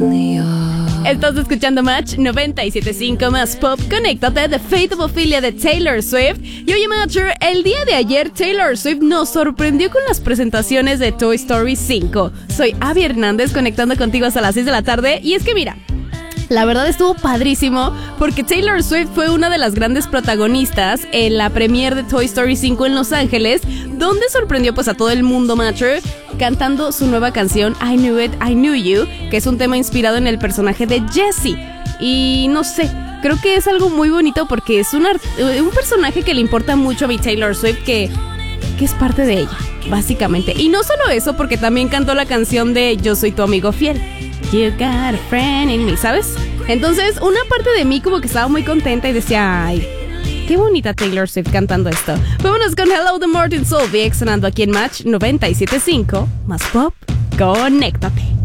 Estás escuchando Match 97.5 más Pop. Conéctate de Fate of Ophelia de Taylor Swift. Y oye, Matcher, el día de ayer Taylor Swift nos sorprendió con las presentaciones de Toy Story 5. Soy Abby Hernández, conectando contigo hasta las 6 de la tarde. Y es que mira, la verdad estuvo padrísimo porque Taylor Swift fue una de las grandes protagonistas en la premiere de Toy Story 5 en Los Ángeles, donde sorprendió pues a todo el mundo, Matcher, cantando su nueva canción I Knew It, I Knew You, que es un tema inspirado en el personaje de Jessie. Y no sé, creo que es algo muy bonito porque es un personaje que le importa mucho a mi Taylor Swift, que es parte de ella, básicamente. Y no solo eso, porque también cantó la canción de Yo Soy Tu Amigo Fiel, You Got a Friend in Me, ¿sabes? Entonces, una parte de mí como que estaba muy contenta y decía, ay, qué bonita Taylor Swift cantando esto. Vámonos con Hello de Martin Solveig sonando aquí en Match 97.5 más Pop. Conéctate.